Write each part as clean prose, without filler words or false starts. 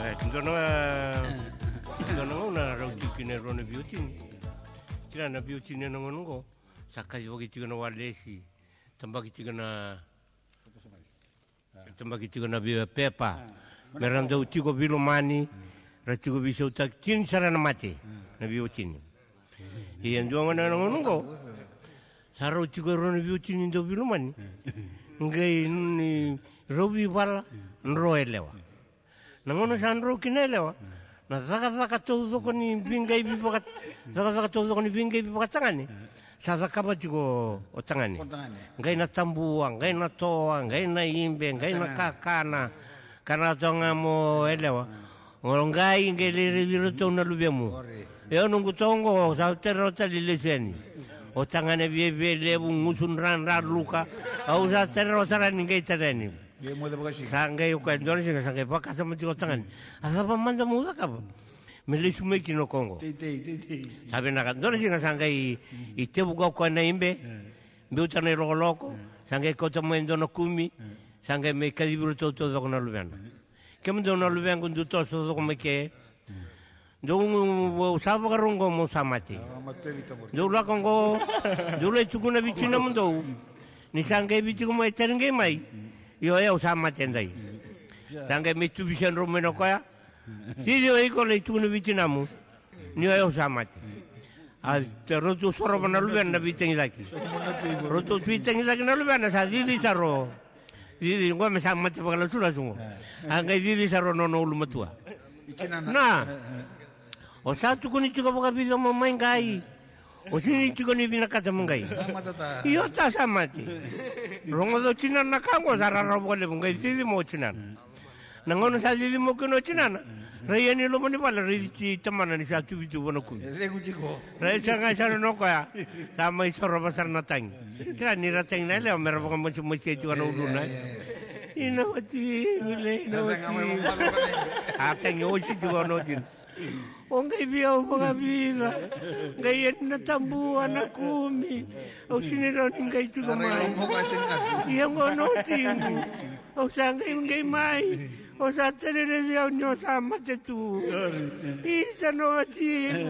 Ndono na rauti kine rone biutini. Kira na biutini na ngongo. Sakaji wagi tiga na walesi. Tambaki tiga na biwa pepa. Meranda utigo bilomani. Ratigo bisa utak tin sarana mate. Na biutini. Iya nduanga na ngongo. Sara utigo rone biutini ndo bilomani. Ngai ni robi wala nro elewa. Nangono sandro kinelewa. Na zaka todo koni bingai bibakat. Zaka todo koni bingai bibakat tangani. Sa zaka batiko o tangani. Ngai na tambua, ngai na toa, ngai na imbe, ngai na kakana. Kana tonga mo elewa. Ngai ngai le to na lubemu. Eu nungu tongo sa terra tali leseni. O tangane bie lebu ngusun ran luka. Au sa terra tara ngai tereni. Sangai o kandor sing sangai baka sama tiko tangan. Asa pa manda muda ka ba? Mele sume kino Kongo. Sabe na kandor sing sangai ite buka ko na imbe. Biuta na loko. Sangai kota mwendo no kumi. Sangai me kadiburu to na lubiana. Kemdo na lubiana kundu to so ko me ke. Do sabo karongo mo samati. Do la Kongo. Do le tukuna bichina mundo. Ni sangai bichu mo eternge mai. Io sama tendai. Sangai Mitsubishi Romano koya. Sidio iko le tunu vitinamu. Ni sama te. A roto soro na luben na viteng lagi. Roto viteng lagi na luben sa vivi saro. Vivi ngome sama te pagala sula sungo. Angai vivi saro no lumatua. Na. O sa tu kuni chiko paka bido mo maingai. O sini chiko ni binakata mungai. Io ta samati. Rongo do china na kango sara robo le mungai sidi mo china. Nangono sa sidi mo kuno china. Raya ni lo mani pala rici tamana ni sa tu bitu bono ku. Legu chiko. Raya sanga sara no kaya. Sama isoro basar na tang. Kira ni ratang na le o mera paka mo chu na uluna. Ina wati ule ina wati. Atang yo si tu no din. O ngai bia o mga bila. Ngai na tambu na kumi. O siniro ni ngai tuga mai. Iang o no tingu. O sa ngai mai. O sa terere dia nyo sama te tu. Isa no tingu.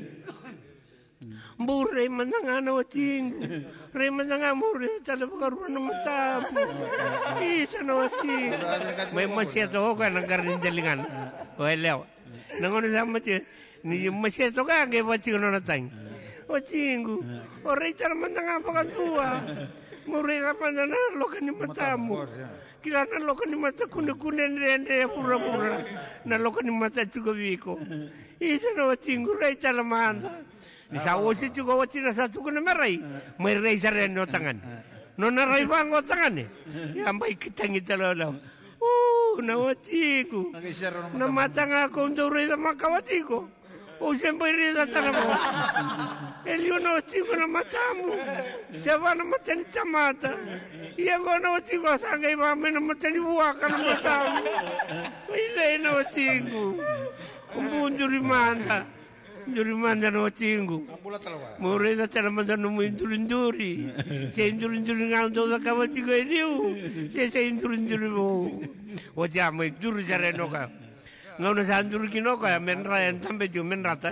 Mure mananga no tingu. Re mananga mure tala pakaruan na matamu. Isa no tingu. May masya to ka ng karindalingan. O elewa. Nangono sama te ni masya to ka ngai bachi no natang. O tingu. O rei tala mananga pakatua. Mure ka panana loka ni matamu. Kila na loka ni mata kune nende pura na loka ni mata chuko viko. Isa no tingu rei tala manda. Ni sa osi chuko wati na sa tuko na marai. May rei sa ren no tangan. No na rai bango tangan eh. Yambay kitangi tala. Nawatiku. Na matanga ko ndo reda makawatiko. O sempre reda tanamo. Elio nawatiku na matamu. Seba na matani tamata. Iango nawatiku sanga iba me na matani buaka na matamu. Ile nawatiku. Umbunduri manda. Durimanda no tingu. Moreda talamanda no indurinduri. Se indurinduri ngando da kawatigo eliu. Se indurinduri mo. O jamo induri jare no ka. Ngano sa induri kinoka menra entambe ju menrata.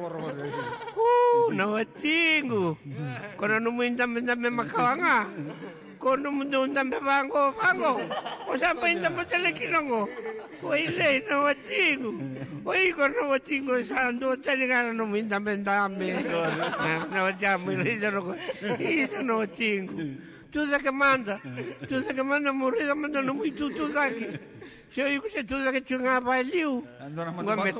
Na watingu. Kono no muintambe makawanga. Kono mundambe bango. O sampai intambe telekinongo. O ile na watingu. Oi kono watingo sando taligana no mindambe. Na watiamo rizano ko. Isa no watingu. Tuza que manda morrida manda no muito tuzaki. Se eu que tuza que tinha valeu. Me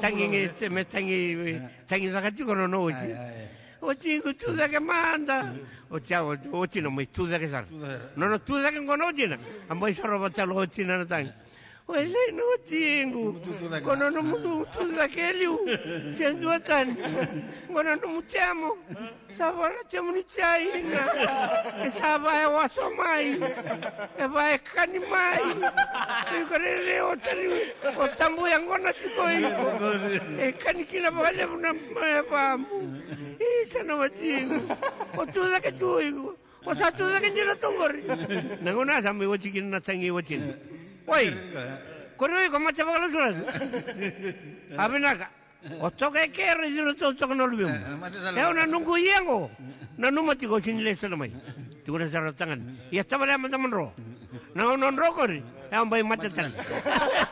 tangi zakati kono no hoje. O tingo tuza que manda. O tiago o tino me tuza que sar. No tuza que kono tina. Ambo isaro batalo tina na tangi. Ele no tingo. Kono no mundo tuza que eliu. Sendo tan. Kono no mutiamo. Savana temo ni chaina. Sava é o assomai. E vai canimai. E correre o tari. O tambu yangona tikoi. E canikina vale una pamu. Isa no tingo. O tuza que tuigo. O sa tuza que tira tongori. Nangona sambi wo chikin na tangi wo chin. Oi. Correo como te va a los Abenaga. Otto che era tutto che non lo abbiamo. È una nungu yengo. Na numa ti go sin le sala mai. Ti gona sa tangan. Ya stava la mandaman ro. Na non ro kori. È un bai matatan.